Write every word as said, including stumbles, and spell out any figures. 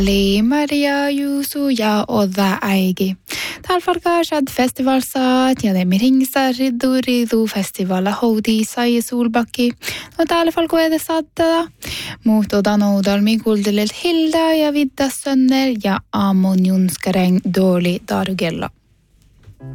Li Maria Jusu ja Oda Aigi. Tal fargashad festival saat ja demi ringsa riddu riddu festivala houdi sai sulbakki. No täällä falkoede saattaa. Muutto danoudal miguldelilt Hilda ja Vidda Sönner ja Amon Junskareng Doli Darugella.